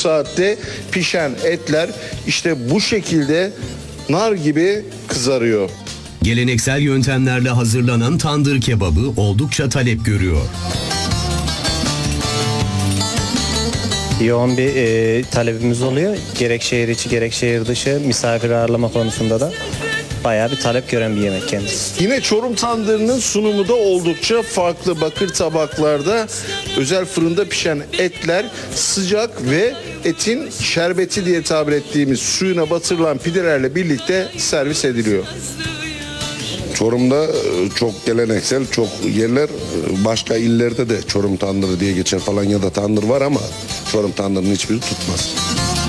saatte pişen etler işte bu şekilde nar gibi kızarıyor. Geleneksel yöntemlerle hazırlanan tandır kebabı oldukça talep görüyor. Yoğun bir talebimiz oluyor. Gerek şehir içi gerek şehir dışı misafir ağırlama konusunda da bayağı bir talep gören bir yemek kendisi. Yine Çorum tandırının sunumu da oldukça farklı. Bakır tabaklarda özel fırında pişen etler sıcak ve etin şerbeti diye tabir ettiğimiz suyuna batırılan pidelerle birlikte servis ediliyor. Çorum'da çok geleneksel, çok yerler, başka illerde de Çorum tandırı diye geçer falan ya da tandır var ama Çorum tandırının hiçbiri tutmaz.